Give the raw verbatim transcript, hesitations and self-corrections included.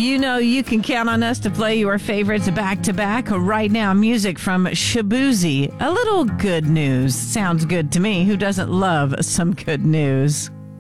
You know you can count on us to play your favorites back to back. Right now, music from Shaboozey. A little good news. Sounds good to me. Who doesn't love some good news?